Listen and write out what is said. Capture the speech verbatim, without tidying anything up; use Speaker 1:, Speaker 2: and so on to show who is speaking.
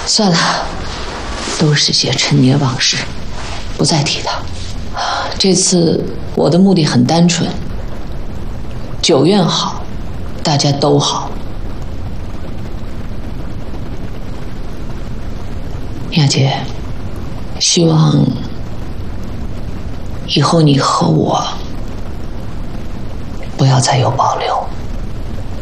Speaker 1: 算了，都是些陈年往事，不再提它。这次我的目的很单纯，九院好，大家都好。雅姐，希望以后你和我不要再有保留。